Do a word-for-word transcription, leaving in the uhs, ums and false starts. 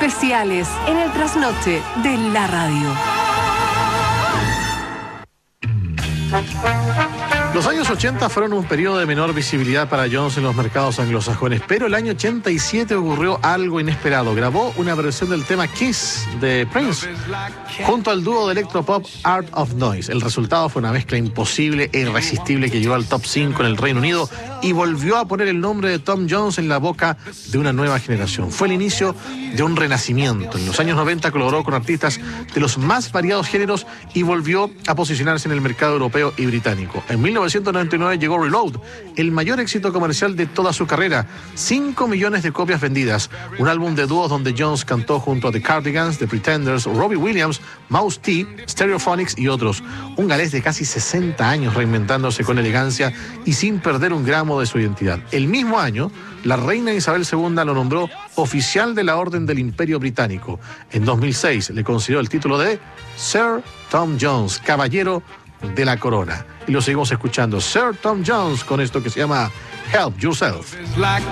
especiales en el trasnoche de la radio. Los años ochenta fueron un periodo de menor visibilidad para Jones en los mercados anglosajones, pero el año ochenta y siete ocurrió algo inesperado. Grabó una versión del tema Kiss de Prince junto al dúo de electropop Art of Noise. El resultado fue una mezcla imposible e irresistible que llegó al top cinco en el Reino Unido y volvió a poner el nombre de Tom Jones en la boca de una nueva generación. Fue el inicio de un renacimiento. En los años noventa colaboró con artistas de los más variados géneros y volvió a posicionarse en el mercado europeo y británico. En mil novecientos noventa y nueve llegó Reload, el mayor éxito comercial de toda su carrera, cinco millones de copias vendidas, un álbum de dúos donde Jones cantó junto a The Cardigans, The Pretenders, Robbie Williams, Mouse T, Stereophonics y otros. Un galés de casi sesenta años reinventándose con elegancia y sin perder un gramo de su identidad. El mismo año, la reina Isabel segunda lo nombró oficial de la Orden del Imperio Británico. En dos mil seis le concedió el título de Sir Tom Jones, caballero de la corona. Y lo seguimos escuchando, Sir Tom Jones, con esto que se llama Help Yourself.